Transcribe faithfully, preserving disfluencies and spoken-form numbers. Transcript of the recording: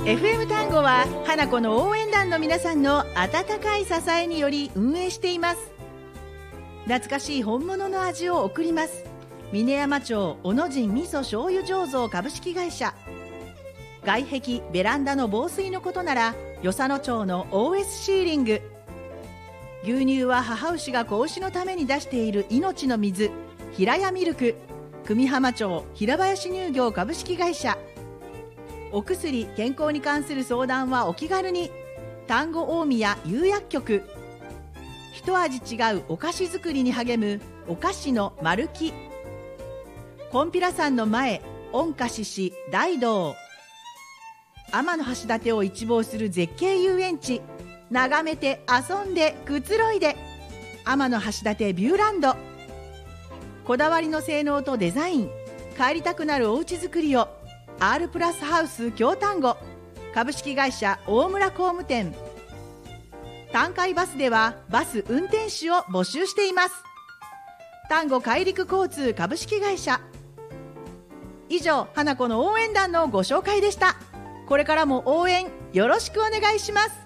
エフエム 単語は花子の応援団の皆さんの温かい支えにより運営しています。懐かしい本物の味を送ります。峰山町小野神味噌醤油醸造株式会社。外壁ベランダの防水のことなら与謝野町の オーエス シーリング。牛乳は母牛が子牛のために出している命の水、平屋ミルク。久美浜町平林乳業株式会社。お薬健康に関する相談はお気軽に。丹後大宮釉薬局。一味違うお菓子作りに励むお菓子の丸木。金毘羅山の前御菓子大道。天橋立を一望する絶景遊園地。眺めて遊んでくつろいで天橋立ビューランド。こだわりの性能とデザイン、帰りたくなるおうち作りを R プラスハウス京丹後株式会社大村工務店。丹海バスではバス運転手を募集しています。丹後海陸交通株式会社。以上、花子の応援団のご紹介でした。これからも応援よろしくお願いします。